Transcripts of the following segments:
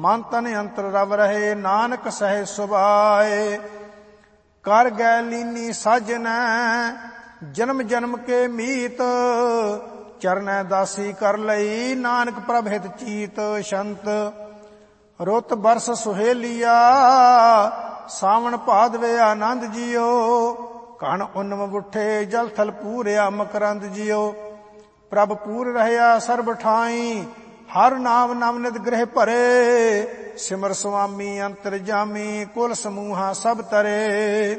ਮਨ ਤਨ ਅੰਤਰ ਰਵ ਰਹੇ, ਨਾਨਕ ਸਹਿ ਸੁਭਾਏ। ਕਰ ਗੈ ਲੀਨੀ ਸਾਜਨੈ, ਜਨਮ ਜਨਮ ਕੇ ਮੀਤ, ਚਰਨੈ ਦਾਸੀ ਕਰ ਲਈ, ਨਾਨਕ ਪ੍ਰਭ ਹਿਤ ਚੀਤ। ਸ਼ੰਤ ਰੁੱਤ ਬਰਸ ਸੁਹੇਲੀਆ, ਸਾਵਣ ਭਾਦਵੇ ਆਨੰਦ ਜੀਓ। ਕਣ ਉਨਮ ਉੱਠੇ, ਜਲ ਥਲ ਪੂਰਿਆ ਮਕਰੰਦ ਜੀਓ। ਪ੍ਰਭ ਪੂਰ ਰਹਿਆ ਸਰਬ ਠਾਈ, ਹਰ ਨਾਮ ਨਵਨਿਤ ਗ੍ਰਹਿ ਭਰੇ। ਸਿਮਰ ਸੁਆਮੀ ਅੰਤਰ ਜਾਮੀ, ਕੁਲ ਸਮੂਹਾ ਸਭ ਤਰੇ।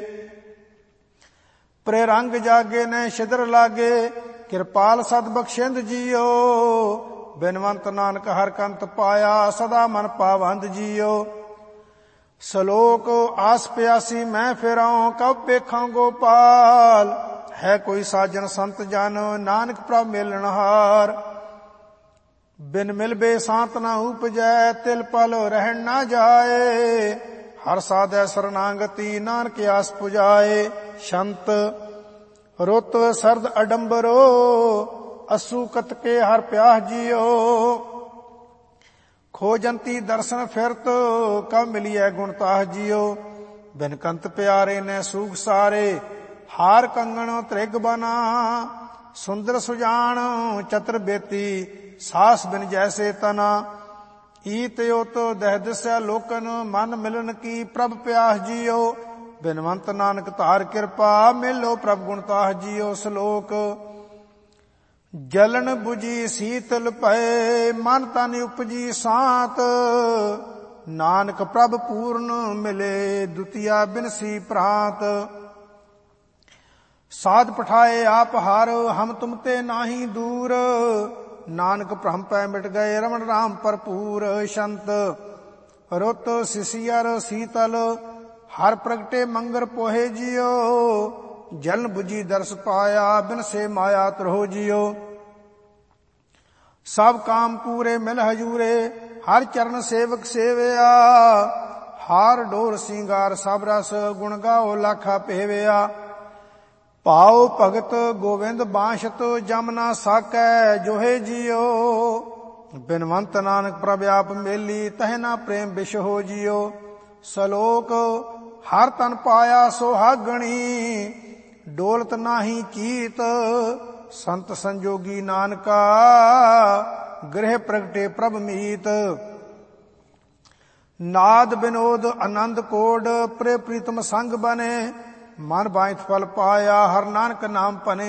ਪ੍ਰੇ ਰੰਗ ਜਾਗੇ ਨੇ ਛਿਦਰ ਲਾਗੇ, ਕਿਰਪਾਲ ਸਦ ਬਖਸ਼ਿੰਦ ਜੀਓ। ਬਿਨਵੰਤ ਨਾਨਕ ਹਰ ਕੰਤ ਪਾਇਆ, ਸਦਾ ਮਨ ਪਾਵੰਦ ਜੀਓ। ਸਲੋਕ ਆਸ ਪਿਆਸੀ ਮੈਂ ਫਿਰਾਂ, ਕਬ ਵੇਖਾਂ ਗੋਪਾਲ। ਹੈ ਕੋਈ ਸਾਜਨ ਸੰਤ ਜਨ, ਨਾਨਕ ਪ੍ਰਭ ਮਿਲਣਹਾਰ। ਬਿਨ ਮਿਲਬੇ ਸਾਂਤ ਨਾ ਉਪਜੈ, ਤਿਲ ਪਲ ਰਹਿਣ ਨਾ ਜਾਏ। ਹਰ ਸਾਧੈ ਸਰਨਾਗਤੀ, ਨਾਨਕ ਆਸ ਪੁਜਾਏ। ਸ਼ੰਤ ਰੁੱਤ ਸਰਦ ਅਡੰਬਰੋ, ਅਸੂ ਕਤਕੇ ਹਰ ਪਿਆਸ ਜੀਓ। ਖੋਜੰਤੀ ਦਰਸ਼ਨ ਫਿਰਤ, ਕਬ ਮਿਲੀਐ ਗੁਣ ਤਾਹ ਜੀਓ। ਬਿਨ ਕੰਤ ਪਿਆਰੇ ਨੇ ਸੂਖ ਸਾਰੇ, ਹਾਰ ਕੰਗਣ ਤ੍ਰਿਗ ਬਨਾ। ਸੁੰਦਰ ਸੁਜਾਨ ਚਤਰ ਬੇਤੀ, ਸਾਸ ਬਿਨ ਜੈਸੇ ਤਨਾ। ਈਤ ਉਤ ਦਹਿ ਦਿਸੈ ਲੋਕਨ, ਮਨ ਮਿਲਨ ਕੀ ਪ੍ਰਭ ਪਿਆਸ ਜੀਓ। ਬਿਨਵੰਤ ਨਾਨਕ ਧਾਰ ਕਿਰਪਾ, ਮਿਲੋ ਪ੍ਰਭ ਗੁਣ ਤਾਹ ਜੀਓ। ਸ਼ਲੋਕ ਜਲਨ 부ਜੀ ਸੀਤਲ ਭਏ, ਮਨ ਤਨ ਉਪਜੀ ਸਾਤ। ਨਾਨਕ ਪ੍ਰਭ ਪੂਰਨ ਮਿਲੇ, ਦੁਤੀਆ ਬਿਨਸੀ ਪ੍ਰਾਤ। ਸਾਧ ਪਠਾਏ ਆਪ ਹਰ, ਹਮ ਤੁਮ ਤੇ ਨਾਹੀ ਦੂਰ। ਨਾਨਕ ਭ੍ਰਮ ਪੈ ਮਿਟ ਗਏ, ਰਮਣ ਰਾਮ ਭਰਪੂਰ। ਸ਼ੰਤ ਰੁੱਤ ਸਿਸਿਅਰ ਸੀਤਲ, ਹਰ ਪ੍ਰਗਟੇ ਮੰਗਰ ਪੋਹੇ ਜੀਓ। ਜਲਨ 부ਜੀ ਦਰਸ ਪਾਇਆ, ਬਿਨਸੇ ਮਾਇਆ ਤਰੋ ਜੀਓ। ਸਭ ਕਾਮ ਪੂਰੇ ਮਿਲ ਹਜੂਰੇ, ਹਰ ਚਰਨ ਸੇਵਕ ਸੇਵਿਆ। ਹਾਰ ਡੋਰ ਸਿੰਗਾਰ ਸਭ ਰਸ, ਗੁਣ ਗਾਓ ਲਾਖਾ ਭੇਵਿਆ। ਭਾਉ ਭਗਤ ਗੋਵਿੰਦ ਬਾਸ਼ਤ, ਜਮ ਨਾ ਸਾਕੈ ਜੋਹੇ ਜੀਓ। ਬਿਨਵੰਤ ਨਾਨਕ ਪ੍ਰਭ ਆਪ ਮੇਲੀ, ਤਹਿ ਨਾ ਪ੍ਰੇਮ ਬਿਸ਼ ਹੋ ਜੀਓ। ਸ਼ਲੋਕ ਹਰ ਤਨ ਪਾਇਆ ਸੁਹਾਗਣੀ, ਡੋਲਤ ਨਾਹੀ ਚੀਤ। ਸੰਤ ਸੰਜੋਗੀ ਨਾਨਕਾ, ਗ੍ਰਹਿ ਪ੍ਰਗਟੇ ਪ੍ਰਭ ਮੀਤ। ਨਾਦ ਬਿਨੋਦ ਆਨੰਦ ਕੋਡ, ਪ੍ਰੇ ਪ੍ਰੀਤਮ ਸੰਗ ਬਨੇ। ਮਨ ਬਾਇਤ ਫਲ ਪਾਇਆ, ਹਰ ਨਾਨਕ ਨਾਮ ਭਨੇ।